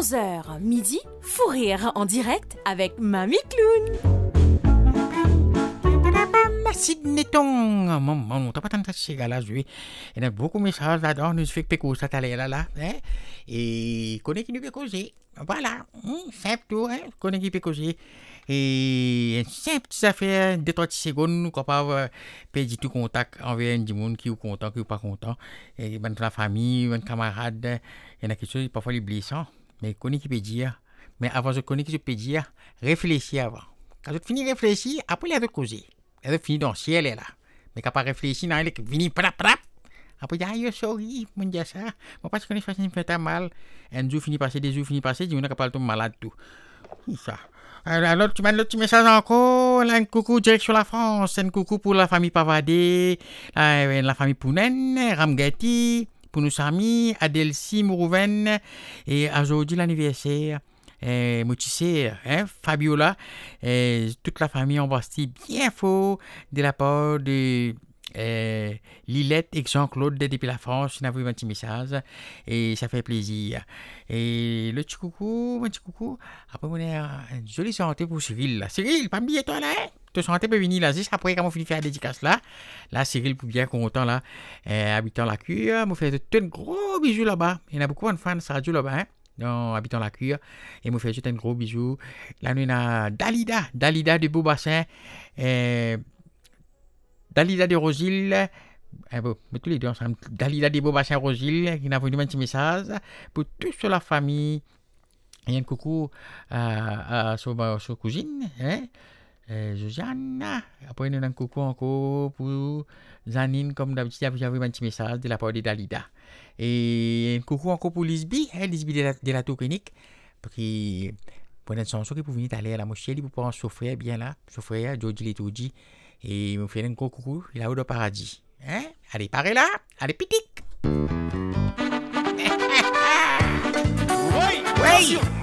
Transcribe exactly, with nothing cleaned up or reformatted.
onze heures midi, Fou rire en direct avec Mamie Clown. Sydney Tong, maman, t'as pas tant de ces gars-là, je vais. Il y a beaucoup de messages là-dedans, nous fait péco, ça t'allait là, là, hein. Et connaît qui nous peut causer. Voilà, simple tout, hein, connaît qui peut causer. Et simple petite affaire, deux trois secondes, nous capables perdre tout contact envers un monde qui est content, qui est pas content. Et ben la famille, ben camarade, il y en a quelque chose parfois blessant, mais connaît qui peut dire. Mais avant je connais qui je peux dire, réfléchis avant. Quand je finis de réfléchir, après il y a de causer. Elle est finie dans le ciel, elle est là. Mais quand pas réfléchir, elle est finie, prap, prap. Après, il dit, ah, yo, sorry, mon dieu, ça. Moi, parce que je fais me fait mal. Un jour fini passer, deux jours fini passer, je dis, on a pas tomber malade, tout. C'est ça. Alors, tu m'as le petit message encore. Là, un coucou direction la France. Un coucou pour la famille Pavadé, la, la famille Pounen, Ramgati, pour nos amis, Adelsi, Mourouven. Et aujourd'hui, l'anniversaire. Eh, Moutissé, hein, Fabiola, eh, toute la famille embrasse bien fort de la part de eh, Lilette et Jean-Claude depuis la France. On a vu un petit message et ça fait plaisir. Et le petit coucou, un petit coucou. Après, on a une jolie santé pour Cyril. Là. Cyril, pas oublier toi là, hein? Te santé peut venir là. Juste après, quand on finit de faire la dédicace là, là, Cyril, pour bien content là, eh, habitant la cure, on fait de gros bisous là-bas. Il y en a beaucoup de fans de radio là-bas, hein? Non, habitant la cure. Et me fait juste un gros bisou. Là, nous avons Dalida. Dalida de Beaubassin. Euh, Dalida de Rosil. Eh bon, mais tous les deux ensemble. Dalida de Beaubassin Rosil. Qui n'a venu un petit message. Pour toute la famille. Et un coucou à, à, à sa cousine. Hein? Euh, Josiane. Après, nous avons un coucou encore pour Zanine. Comme d'habitude, j'avais un petit message de la part de Dalida. Et un coucou encore pour Lisby, hein, Lisby de la, de la tour clinique, parce que pour une chanson qui pour venir aller à la mosquée, il pour souffrir bien là, souffrir, Jody les tout dit, et il me fait un gros coucou, il a au paradis. Hein? Allez, parez là, allez, pitique! Oui, oui!